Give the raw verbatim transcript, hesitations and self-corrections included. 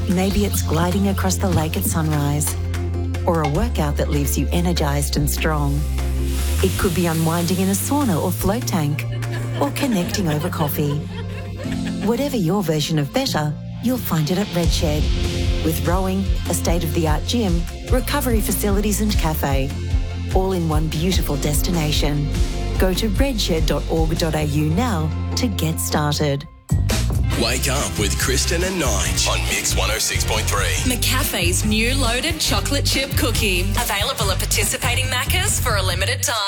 Maybe it's gliding across the lake at sunrise, or a workout that leaves you energised and strong. It could be unwinding in a sauna or float tank, or connecting over coffee. Whatever your version of better, you'll find it at Redshed. With rowing, a state-of-the-art gym, recovery facilities and cafe, all in one beautiful destination. Go to redshed dot org dot a u now to get started. Wake up with Kristen and Nige on Mix one oh six point three. McCafe's new loaded chocolate chip cookie. Available at participating Maccas for a limited time.